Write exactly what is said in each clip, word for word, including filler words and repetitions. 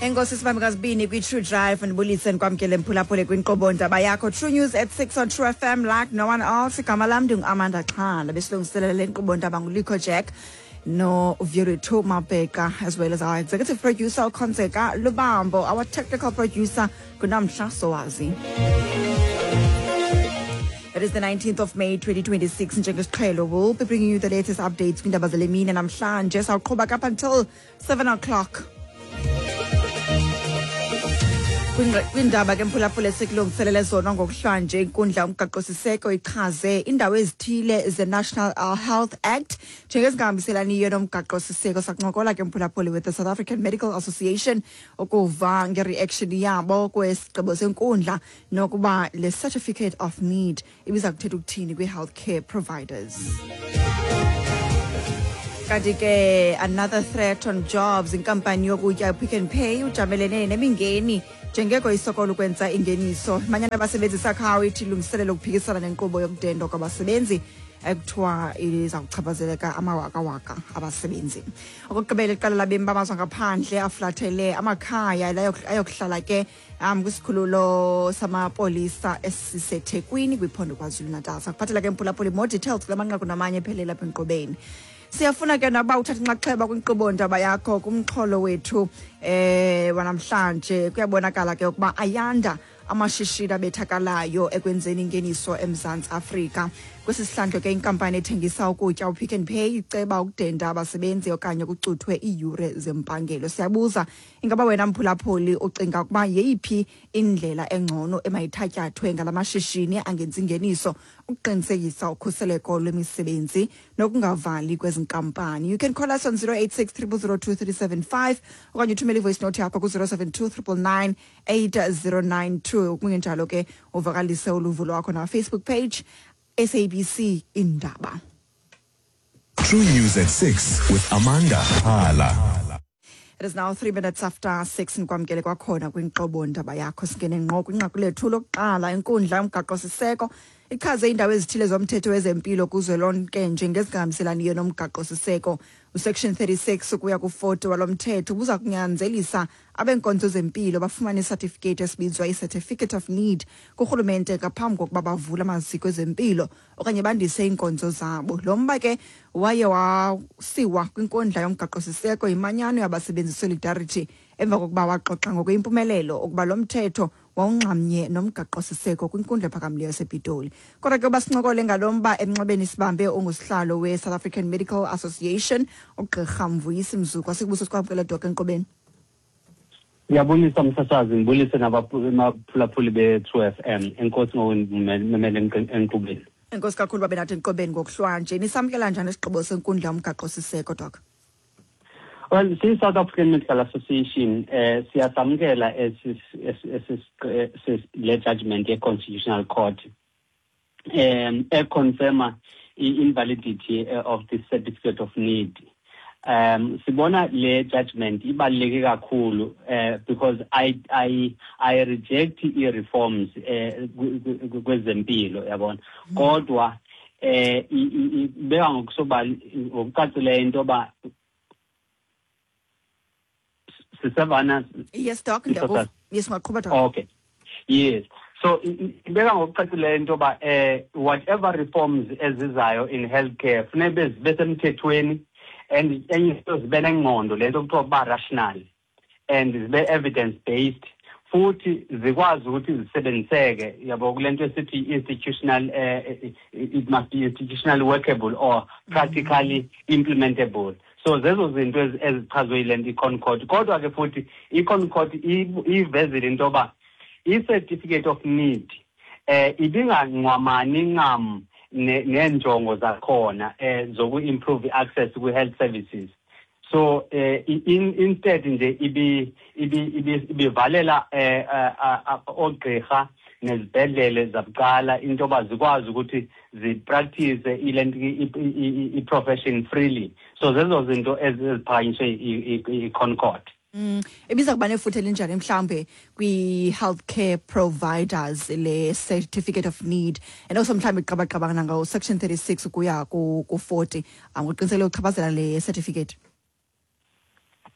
Enkosi sibambe Bini kwi True Drive and bulisen kwamkele mphulaphule kwinqobo ndaba yakho True News at six on True F M like no one else. Igama lami ndingu-Amanda Xhala besilungiselela le nkqubo ndaba nguLikho Jack no Viritu Mabeka, as well as our executive producer Khonzeka Lubambo, our technical producer Kunamhla Sowazi. It is the nineteenth of May twenty twenty-six. Njengesiqhelo, we'll be bringing you the latest updates kwindaba zelemini namhlanje. Sawuqhubeka up until seven o'clock. Kwindaba ke mphulaphule sikulungiselele zona ngokuhlanje inkundla umgaqo siseko ichaze indawo ezithile ze National Health Act njengezingahambiselaniyo nomgaqo siseko. Sakuncokola ke mphulaphule with the South African Medical Association ukuva ngereaction yabo kwesigqibo senkundla nokuba le certificate of need ibiza kuthetha ukuthini kwi-healthcare providers. Kanti ke another threat on jobs inkampani yokutya Pick n Pay ujamelene nemingeni njengeko isokolo ukwenza ingeniso. Manyana abasebenzi sakhawo ithi lungiselela ukuphikisana nenkqubo yokudendo kwabasebenzi ekuthiwa iza kuchaphazeleka amawaka waka abasebenzi. Okugqibela iqala labemi bamazwe ngaphandle aflathele amakhaya ayokuhlala ke um kwisikhululo samapolisa esiseThekwini kwiphondo KwaZulu Natal. Sakuphathela ke mphulaphuli more details kula manqaku namanye ephelela apha enqobeni. Siyafuna ke naba uthatha inxaxheba kwinkqubo ndaba yakho kumxholo wethu eh wanamhlanje. Kuyabonakala ke ukuba ayanda amashishini abethakalayo ekwenzeni ingeniso eMzantsi Afrika. Kwesisihlandlo ke inkampani ethengisa ukutya uPick n Pay iceba ukudenda abasebenzi okanye kucuthwe iiyure zempangelo. Siyabuza ingaba wena mphulaphuli ucinga ukuba yeyiphi indlela engcono emayithatyathwe ngalamashishini angenza ingeniso ukuqinisekisa ukhuseleko lwemisebenzi nokungavali kwezinkampani. You can call us on zero eight six three zero zero two three seven five okanye uthumele ivoice note yakho ku zero seven two nine nine eight zero nine two. Kungenjalo ke uvakalise uluvo lwakho na Facebook page S A B C Indaba. True News at six with Amanda Xhala. It is now three minutes after six nkwamkele kwakhona kwinqobo ndaba yakho. Singene ngqo kwinqaku lethu lokuqala inkundla umgaqo siseko ichaze indawo ezithile zomthetho wezempilo kuzwelonke njengezingahambiselaniyo nomgaqo siseko. Section thirty-six ukuya ku forty walomthetho buza kunyanzelisa abenkonzo zempilo bafumane certificate esibizwa i-certificate of need kurhulumente ngaphambi kokuba bavula amaziko ezempilo okanye bandise inkonzo zabo. Lo mba ke waye wasiwa kwinkundla yomgaqo siseko imanyano yabasebenzi Solidarity emva kokuba waxoxa ngokwempumelelo ukuba lo mthetho wawungxamnye nomgaqo siseko kwinkundla ephakamileyo yasePitoli. Kodwa ke basincokole ngalomba emnxebeni sibambe ongusihlalo we South African Medical Association uGqirha Mvuyisi Mzuku. Asikubuso sikwamkela doke enqobeni. Ngiyabonisa msasazi ngibulise nabaphulaphuli be-True F M. Enkosi ngokumemele enqubeni. Enkosi kakhulu babe nathi enqobeni ngokuhlwanje. Nisamkela njani isigqibo senkundla umgaqo siseko doc? Well, since South African Medical Association, uh, siyasamkela as as le judgment ye Constitutional Court, um, e confirma invalidity of the certificate of need. Um, sibona le judgment ibaluleke kakhulu uh, because I I I reject the reforms kwezempilo yabona. Kodwa eh ibeka ngokusobala ngokucacileyo into ba Yes, doc. Yes, okay. Yes. So, ibeka ngokucacileyo into ba eh whatever reforms ezizayo in healthcare funebe besemthethweni and enye zibe nengqondo lento kuthiwa ba rational and zibe evidence based futhi zikwazi ukuthi zisebenziseke yabo kulento esithi institutional uh, it must be institutionally workable or practically implementable. So zezo zinto ezichazwe yile nto iConcord. Kodwa ke futhi iConcord ivezile into ba i-certificate of need eh ibinganqwamani ncam nenjongo zakhona eh zoku improve access to health services. So eh in, instead nje ibi ibi ibivalela eh ogqirha nezibhedlele zabucala into bazikwazi ukuthi zipractice ile profession freely. So zezo zinto eziphakanyiswe iConcord. Mm, ibiza kuba nefuthe linjani mhlambe kwi-healthcare providers le certificate of need and also mhlambe iqabaqabana ngawo section thirty-six ukuya ku forty angoqinisele ukuchaphazela le certificate.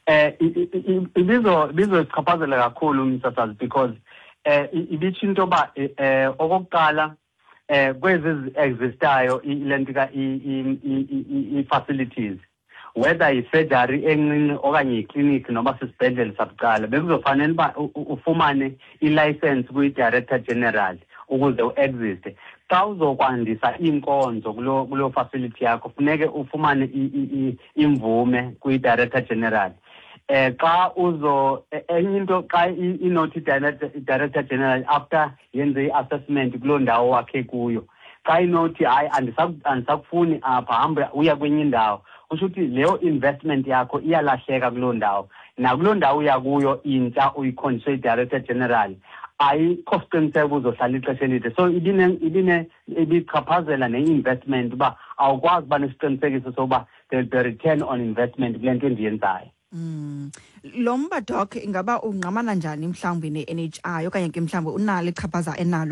eh ibizo ibizo sichaphazela kakhulu umsasazi because eh ibithi into ba eh okokuqala eh kwezi existayo ilentika i facilities whether i surgery encinci okanye i clinic noma sisibhedlela sabuqala bekuzofanele ba ufumane i license kwi director general ukuze uexist. Xa uzokwandisa inkonzo kulo kulo facility yakho funeke ufumane imvume kwi director general. Eh xa uzo enye into xa inothi director general after yenze i-assessment kulo ndawo wakhe kuyo xa inothi hayi andisakufuni apha hamba uya kwenye indawo kusho ukuthi leyo investment yakho iyalahleka kulo ndawo nakulo ndawo uya kuyo intsha uyikhonjiswe i-director general ayikho siqiniseko uzohlala ixesha elide. So ibine ibine ibichaphazela ne-investment uba awukwazi uba nesiqinisekiso soba there will be return on investment kule nto endiyenzayo. Mm. Lo mba doc ingaba ungqamana njani mhlawumbi ne-N H I okanye ke mhlawumbi unalo ichaphaza enalo